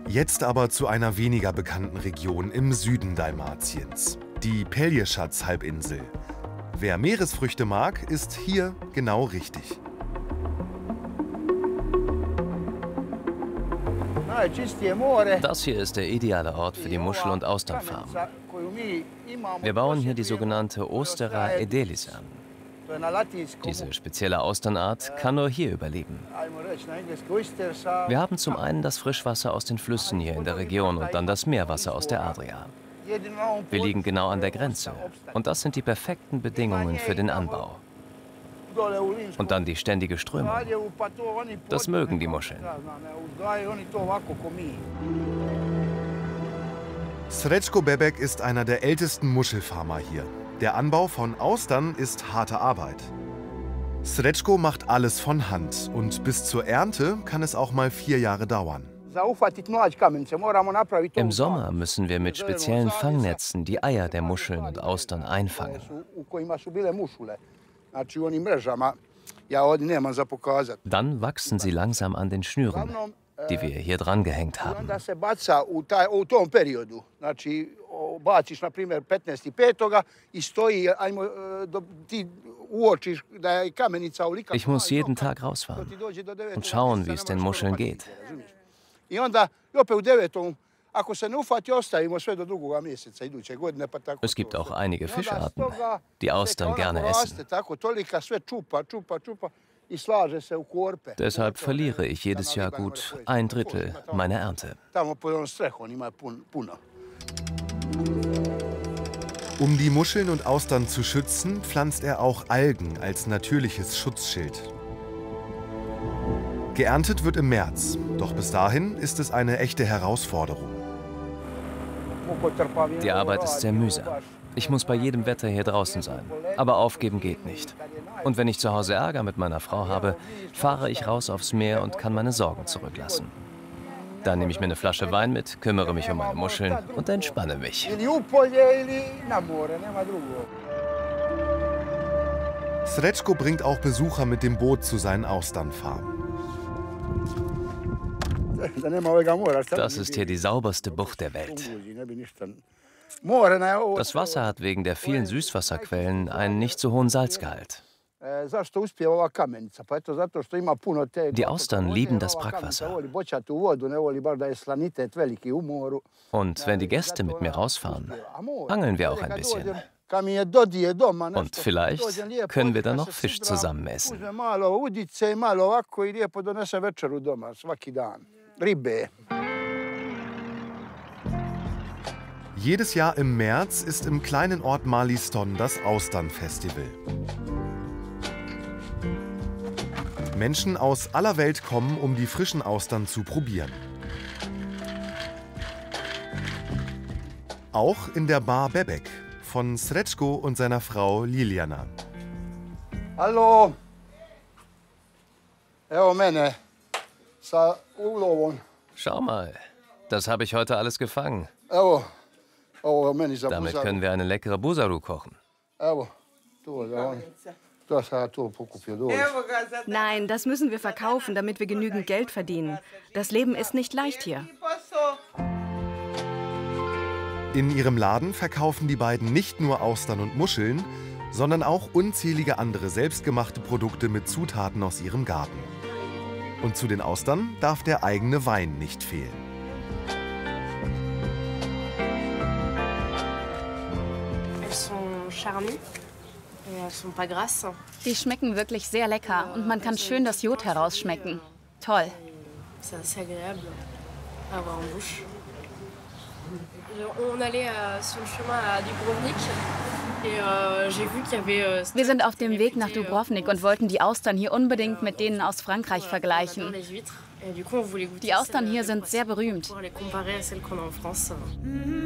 Jetzt aber zu einer weniger bekannten Region im Süden Dalmatiens, die Pelješac-Halbinsel. Wer Meeresfrüchte mag, ist hier genau richtig. Das hier ist der ideale Ort für die Muschel- und Austernfarm. Wir bauen hier die sogenannte Ostera edelis an. Diese spezielle Austernart kann nur hier überleben. Wir haben zum einen das Frischwasser aus den Flüssen hier in der Region und dann das Meerwasser aus der Adria. Wir liegen genau an der Grenze und das sind die perfekten Bedingungen für den Anbau. Und dann die ständige Strömung. Das mögen die Muscheln. Srećko Bebek ist einer der ältesten Muschelfarmer hier. Der Anbau von Austern ist harte Arbeit. Srećko macht alles von Hand und bis zur Ernte kann es auch mal 4 Jahre dauern. Im Sommer müssen wir mit speziellen Fangnetzen die Eier der Muscheln und Austern einfangen. Dann wachsen sie langsam an den Schnüren, die wir hier dran gehängt haben. Ich muss jeden Tag rausfahren und schauen, wie es den Muscheln geht. Es gibt auch einige Fischarten, die Austern gerne essen. Deshalb verliere ich jedes Jahr gut 1/3 meiner Ernte. Um die Muscheln und Austern zu schützen, pflanzt er auch Algen als natürliches Schutzschild. Geerntet wird im März, doch bis dahin ist es eine echte Herausforderung. Die Arbeit ist sehr mühsam. Ich muss bei jedem Wetter hier draußen sein, aber aufgeben geht nicht. Und wenn ich zu Hause Ärger mit meiner Frau habe, fahre ich raus aufs Meer und kann meine Sorgen zurücklassen. Dann nehme ich mir eine Flasche Wein mit, kümmere mich um meine Muscheln und entspanne mich. Srećko bringt auch Besucher mit dem Boot zu seinen Austernfarmen. Das ist hier die sauberste Bucht der Welt. Das Wasser hat wegen der vielen Süßwasserquellen einen nicht so hohen Salzgehalt. Die Austern lieben das Brackwasser. Und wenn die Gäste mit mir rausfahren, angeln wir auch ein bisschen. Und vielleicht können wir dann noch Fisch zusammen essen. Jedes Jahr im März ist im kleinen Ort Maliston das Austernfestival. Menschen aus aller Welt kommen, um die frischen Austern zu probieren. Auch in der Bar Bebek von Srećko und seiner Frau Liliana. Hallo. Evo mene sa ulovom. Schau mal, das habe ich heute alles gefangen. Evo. Damit können wir eine leckere Buzaru kochen. Nein, das müssen wir verkaufen, damit wir genügend Geld verdienen. Das Leben ist nicht leicht hier. In ihrem Laden verkaufen die beiden nicht nur Austern und Muscheln, sondern auch unzählige andere selbstgemachte Produkte mit Zutaten aus ihrem Garten. Und zu den Austern darf der eigene Wein nicht fehlen. Die schmecken wirklich sehr lecker und man kann schön das Jod herausschmecken. Toll. Wir sind auf dem Weg nach Dubrovnik und wollten die Austern hier unbedingt mit denen aus Frankreich vergleichen. Die Austern hier sind sehr berühmt.